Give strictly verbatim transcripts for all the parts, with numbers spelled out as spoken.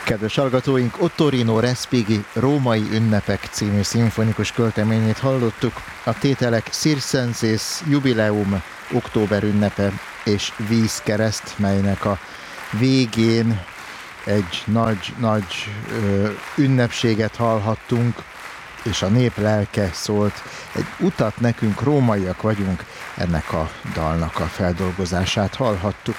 Kedves hallgatóink, Ottorino Respighi Római ünnepek című szimfonikus költeményét hallottuk. A tételek Circenses Jubileum október ünnepe és Vízkereszt, melynek a végén egy nagy-nagy ünnepséget hallhattunk, és a nép lelke szólt. Egy utat nekünk, rómaiak vagyunk, ennek a dalnak a feldolgozását hallhattuk.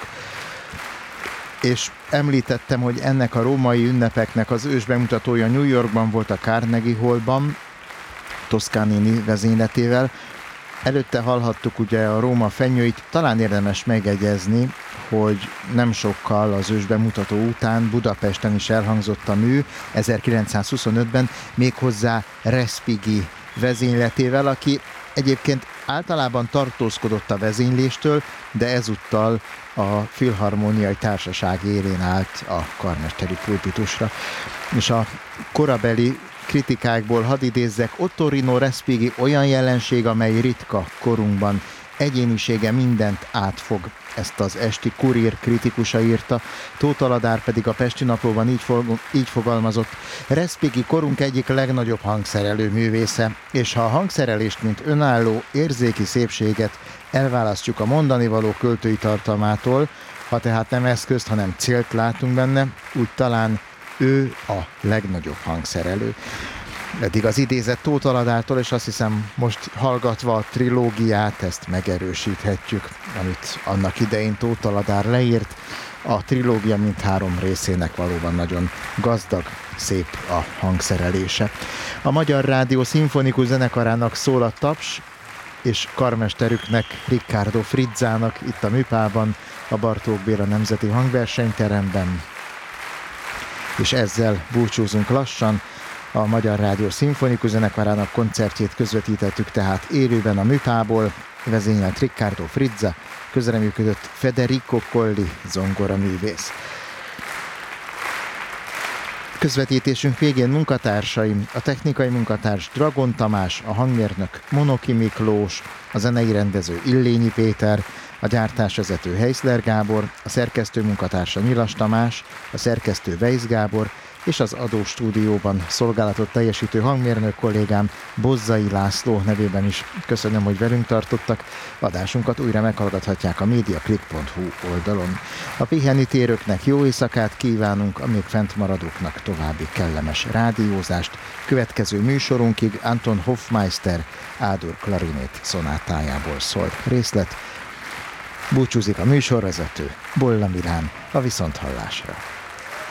És említettem, hogy ennek a római ünnepeknek az ősbemutatója New Yorkban volt, a Carnegie Hallban, Toscanini vezényletével. Előtte hallhattuk ugye a Róma fenyőit, talán érdemes megegyezni, hogy nem sokkal az ősbemutató után Budapesten is elhangzott a mű, ezerkilencszázhuszonötben, méghozzá Respighi vezényletével, aki egyébként általában tartózkodott a vezényléstől, de ezúttal a Filharmóniai Társaság élén állt a karmesteri pulpitusra. És a korabeli kritikákból hadd idézzek: Ottorino Respighi olyan jelenség, amely ritka korunkban. Egyénisége mindent átfog. Ezt az esti Kurír kritikusa írta, Tóth Aladár pedig a Pesti Naplóban így, fog, így fogalmazott: Respighi korunk egyik legnagyobb hangszerelő művésze, és ha a hangszerelést, mint önálló érzéki szépséget elválasztjuk a mondanivaló költői tartalmától, ha tehát nem eszközt, hanem célt látunk benne, úgy talán ő a legnagyobb hangszerelő. Eddig az idézet Tóth Aladártól, és azt hiszem, most hallgatva a trilógiát ezt megerősíthetjük, amit annak idején Tóth Aladár leírt. A trilógia mindhárom részének valóban nagyon gazdag, szép a hangszerelése. A Magyar Rádió Szimfonikus Zenekarának szól a taps, és karmesterüknek, Riccardo Frizzának itt a Műpában, a Bartók Béla Nemzeti Hangversenyteremben. És ezzel búcsúzunk lassan. A Magyar Rádió Szimfonikus Zenekarának koncertjét közvetítettük tehát élőben a Műpából, vezényelt Riccardo Frizza, közreműködött Federico Colli zongoraművész. Közvetítésünk végén munkatársaim: a technikai munkatárs Dragon Tamás, a hangmérnök Monoki Miklós, a zenei rendező Illényi Péter, a gyártásvezető Heisler Gábor, a szerkesztő munkatársa Nyilas Tamás, a szerkesztő Weisz Gábor, és az adóstúdióban szolgálatot teljesítő hangmérnök kollégám Bozzai László nevében is köszönöm, hogy velünk tartottak. Adásunkat újra meghallgathatják a mediaclick pont hu oldalon. A pihenni térőknek jó éjszakát kívánunk, a még fent maradóknak további kellemes rádiózást. Következő műsorunkig Anton Hofmeister Ádur klarinét szonátájából szólt részlet. Búcsúzik a műsorvezető, Bolla Milán, a viszonthallásra.